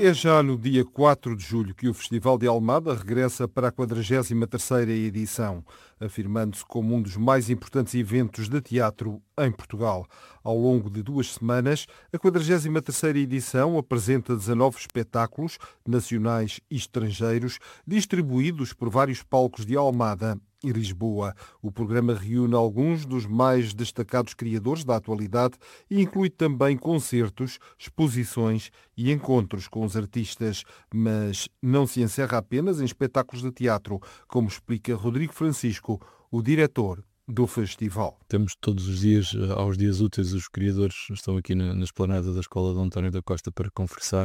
É já no dia 4 de julho que o Festival de Almada regressa para a 43ª edição, afirmando-se como um dos mais importantes eventos de teatro em Portugal. Ao longo de 2 semanas, a 43ª edição apresenta 19 espetáculos nacionais e estrangeiros, distribuídos por vários palcos de Almada e Lisboa. O programa reúne alguns dos mais destacados criadores da atualidade e inclui também concertos, exposições e encontros com os artistas, mas não se encerra apenas em espetáculos de teatro, como explica Rodrigo Francisco, o diretor do festival. Temos todos os dias, aos dias úteis, os criadores estão aqui na esplanada da Escola de António da Costa para conversar